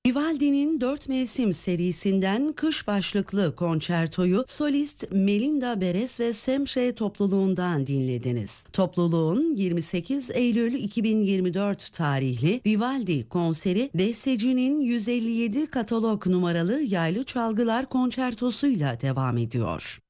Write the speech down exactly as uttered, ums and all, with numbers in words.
Vivaldi'nin Dört Mevsim serisinden Kış Başlıklı Konçertoyu solist Melinda Beres ve Semşe topluluğundan dinlediniz. Topluluğun yirmi sekiz Eylül iki bin yirmi dört tarihli Vivaldi konseri bestecinin yüz elli yedi katalog numaralı yaylı çalgılar konçertosuyla devam ediyor.